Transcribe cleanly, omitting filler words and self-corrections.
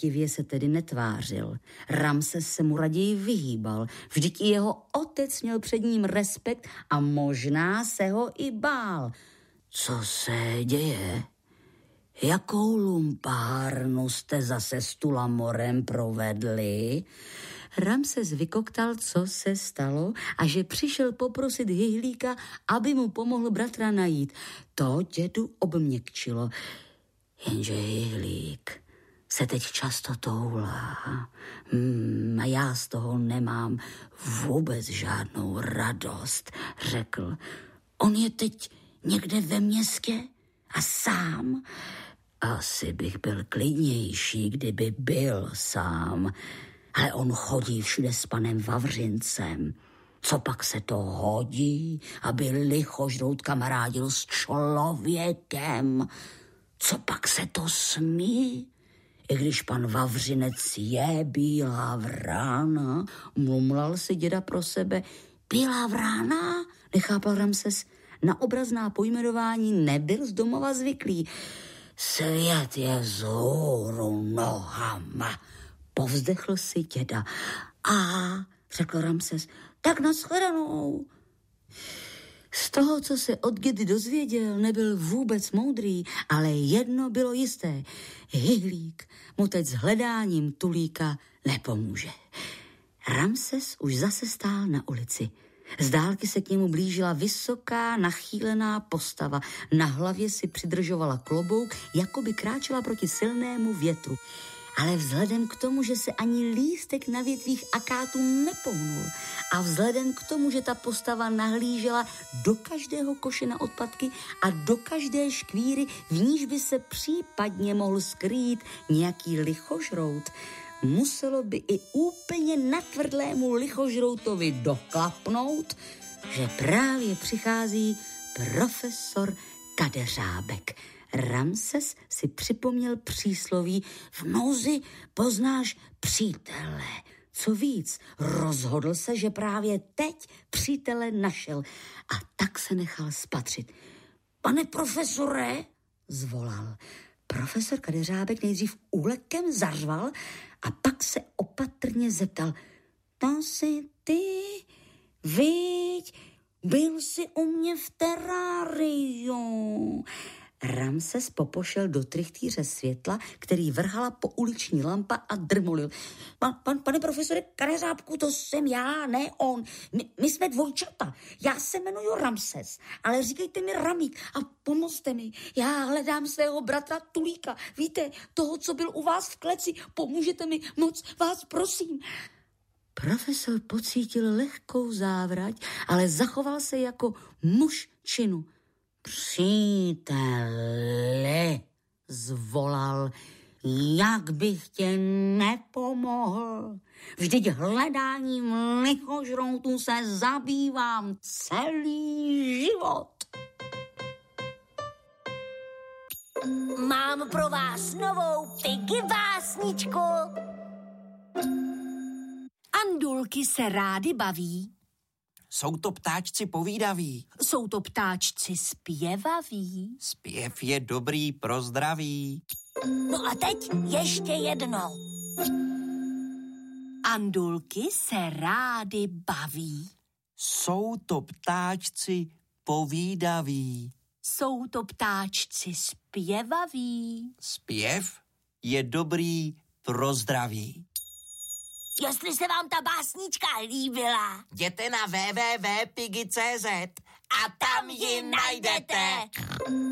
poctivě se tedy netvářil. Ramses se mu raději vyhýbal. Vždyť i jeho otec měl před ním respekt a možná se ho i bál. Co se děje? Jakou lumpárnu jste zase s Tulamorem provedli? Ramses vykoktal, co se stalo a že přišel poprosit Hyhlíka, aby mu pomohl bratra najít. To dědu obměkčilo. Jenže Hyhlík se teď často toulá. A já z toho nemám vůbec žádnou radost, řekl. On je teď někde ve městě a sám. Asi bych byl klidnější, kdyby byl sám. Ale on chodí všude s panem Vavřincem. Co pak se to hodí, aby lichožrout kamarádil s člověkem? Co pak se to smí? I když pan Vavřinec je bílá vrána, mumlal si děda pro sebe. Bílá vrána? Nechápal Ramses. Na obrazná pojmenování nebyl z domova zvyklý. Svět je vzhůru nohama, povzdechl si děda. A, řekl Ramses, tak nashledanou. Z toho, co se od dědy dozvěděl, nebyl vůbec moudrý, ale jedno bylo jisté. Hyhlík mu teď s hledáním Tulíka nepomůže. Ramses už zase stál na ulici. Z dálky se k němu blížila vysoká, nachýlená postava. Na hlavě si přidržovala klobouk, jako by kráčela proti silnému větru. Ale vzhledem k tomu, že se ani lístek na větvích akátů nepohnul a vzhledem k tomu, že ta postava nahlížela do každého koše na odpadky a do každé škvíry, v níž by se případně mohl skrýt nějaký lichožrout, muselo by i úplně natvrdlému lichožroutovi doklapnout, že právě přichází profesor Kadeřábek. Ramses si připomněl přísloví: v nouzi poznáš přítele. Co víc, rozhodl se, že právě teď přítele našel a tak se nechal spatřit. Pane profesore, zvolal. Profesor Kadeřábek nejdřív úlekem zařval a pak se opatrně zeptal. To jsi ty, viď, byl jsi u mě v teráriu. Ramses popošel do trichtýře světla, který vrhala po uliční lampa a drmolil. Pane profesore Kadeřábku, to jsem já, ne on. My jsme dvojčata. Já se jmenuji Ramses, ale říkejte mi Ramík a pomozte mi. Já hledám svého bratra Tulíka. Víte, toho, co byl u vás v kleci. Pomůžete mi, moc vás prosím. Profesor pocítil lehkou závrať, ale zachoval se jako muž činu. Příteli, zvolal, jak bych tě nepomohl. Vždyť hledáním lichožroutů se zabývám celý život. Mám pro vás novou Piggy básničku. Andulky se rády baví. Jsou to ptáčci povídaví. Jsou to ptáčci zpěvaví. Zpěv je dobrý pro zdraví. No a teď ještě jednou. Andulky se rády baví. Jsou to ptáčci povídaví. Jsou to ptáčci zpěvaví. Zpěv je dobrý pro zdraví. Jestli se vám ta básnička líbila, jděte na www.piggy.cz a tam ji najdete.